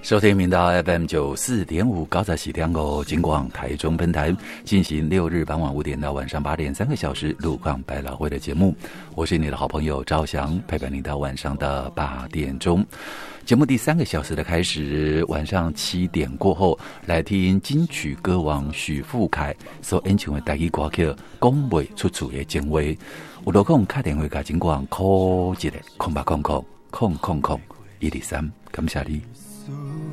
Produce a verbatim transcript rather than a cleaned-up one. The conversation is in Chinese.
收听频道 F M 九四点五高在喜天狗金广台中分台进行六日傍晚五点到晚上八点三个小时路况百老汇的节目，我是你的好朋友赵翔，陪伴你到晚上的八点钟。节目第三个小时的开始，晚上七点过后，来听金曲歌王许富凯所演唱的台语歌曲《讲不出处的情话》。有落空打电话给金广 call 一个空八空空空空空一二三，感谢你。